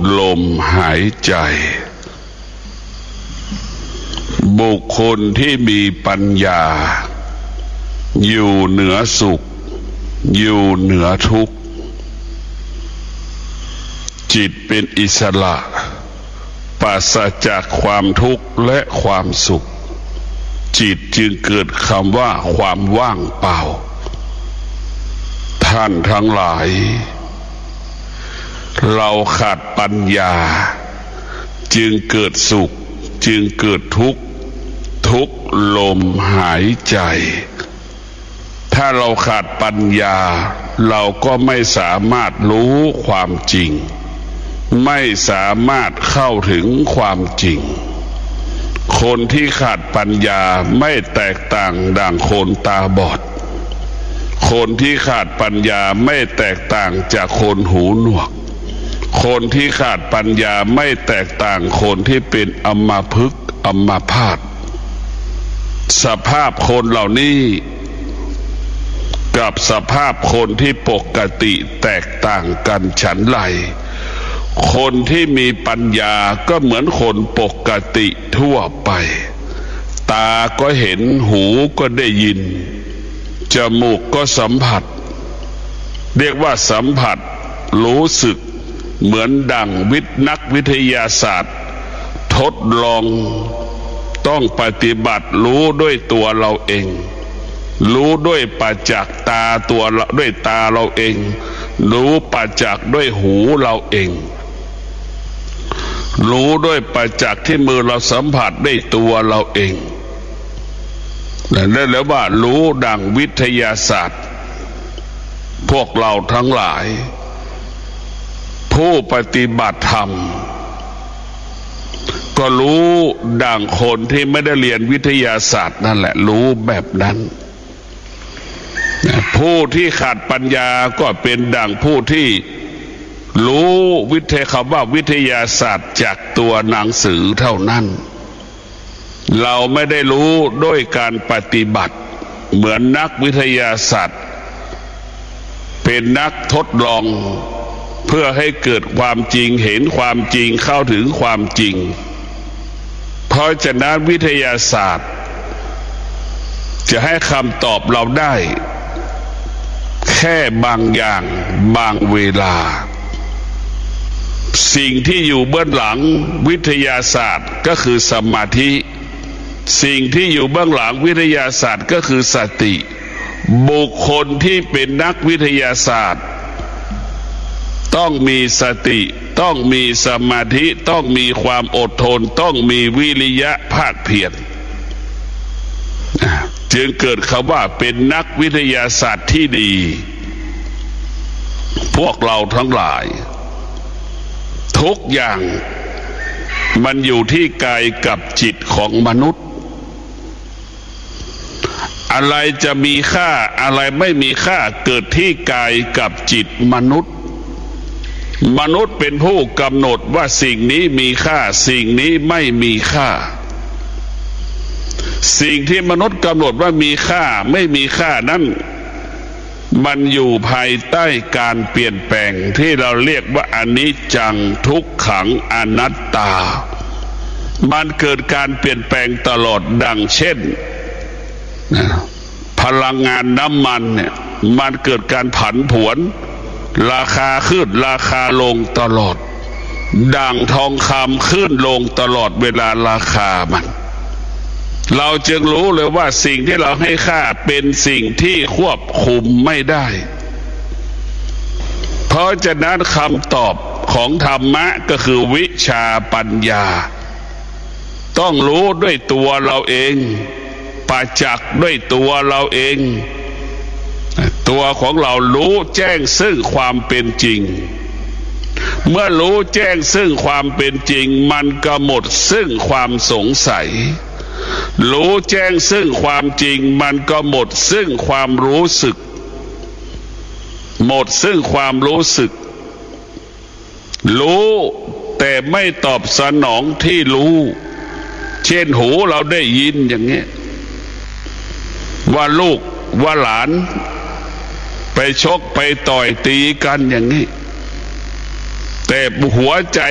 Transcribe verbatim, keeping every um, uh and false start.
ลมหายใจบุคคลที่มีปัญญาอยู่เหนือสุขอยู่เหนือทุกข์จิตเป็นอิสระปราศจากความทุกข์และความสุขจิตจึงเกิดคำว่าความว่างเปล่าท่านทั้งหลายเราขาดปัญญาจึงเกิดสุขจึงเกิดทุกข์ทุกลมหายใจถ้าเราขาดปัญญาเราก็ไม่สามารถรู้ความจริงไม่สามารถเข้าถึงความจริงคนที่ขาดปัญญาไม่แตกต่างดังคนตาบอดคนที่ขาดปัญญาไม่แตกต่างจากคนหูหนวกคนที่ขาดปัญญาไม่แตกต่างคนที่เป็นอัมพฤกษ์อัมพาตสภาพคนเหล่านี้กับสภาพคนที่ปกติแตกต่างกันฉันไรคนที่มีปัญญาก็เหมือนคนปกติทั่วไปตาก็เห็นหูก็ได้ยินจมูกก็สัมผัสเรียกว่าสัมผัสรู้สึกเหมือนดังวิทย์นักวิทยาศาสตร์ทดลองต้องปฏิบัติรู้ด้วยตัวเราเองรู้ด้วยประจักษ์ตาตัวเราด้วยตาเราเองรู้ประจักษ์ด้วยหูเราเองรู้ด้วยประจักษ์ที่มือเราสัมผัสได้ตัวเราเองนั่นเรียกว่ารู้ดังวิทยาศาสตร์พวกเราทั้งหลายผู้ปฏิบัติธรรมก็รู้ดังคนที่ไม่ได้เรียนวิทยาศาสตร์นั่นแหละรู้แบบนั้นผู้ที่ขาดปัญญาก็เป็นดังผู้ที่รู้วิทยาคำว่าวิทยาศาสตร์จากตัวหนังสือเท่านั้นเราไม่ได้รู้ด้วยการปฏิบัติเหมือนนักวิทยาศาสตร์เป็นนักทดลองเพื่อให้เกิดความจริงเห็นความจริงเข้าถึงความจริงเพราะฉะนั้นวิทยาศาสตร์จะให้คำตอบเราได้แค่บางอย่างบางเวลาสิ่งที่อยู่เบื้องหลังวิทยาศาสตร์ก็คือสมาธิสิ่งที่อยู่เบื้องหลังวิทยาศาสตร์ก็คือสติบุคคลที่เป็นนักวิทยาศาสตร์ต้องมีสติต้องมีสมาธิต้องมีความอดทนต้องมีวิริยะภาคเพียรจึงเกิดคำว่าเป็นนักวิทยาศาสตร์ที่ดีพวกเราทั้งหลายทุกอย่างมันอยู่ที่กายกับจิตของมนุษย์อะไรจะมีค่าอะไรไม่มีค่าเกิดที่กายกับจิตมนุษย์มนุษย์เป็นผู้กำหนดว่าสิ่งนี้มีค่าสิ่งนี้ไม่มีค่าสิ่งที่มนุษย์กำหนดว่ามีค่าไม่มีค่านั้นมันอยู่ภายใต้การเปลี่ยนแปลงที่เราเรียกว่าอนิจจังทุกขังอนัตตามันเกิดการเปลี่ยนแปลงตลอดดังเช่นพลังงานน้ำมันเนี่ยมันเกิดการผันผวนราคาขึ้นราคาลงตลอดดังทองคำขึ้นลงตลอดเวลาราคามันเราจึงรู้เลยว่าสิ่งที่เราให้ค่าเป็นสิ่งที่ควบคุมไม่ได้เพราะฉะนั้นคำตอบของธรรมะก็คือวิชาปัญญาต้องรู้ด้วยตัวเราเองประจักษ์ด้วยตัวเราเองตัวของเรารู้แจ้งซึ่งความเป็นจริงเมื่อรู้แจ้งซึ่งความเป็นจริงมันก็หมดซึ่งความสงสัยรู้แจ้งซึ่งความจริงมันก็หมดซึ่งความรู้สึกหมดซึ่งความรู้สึกรู้แต่ไม่ตอบสนองที่รู้เช่นหูเราได้ยินอย่างนี้ว่าลูกว่าหลานไปชกไปต่อยตีกันอย่างนี้แต่หัวใจ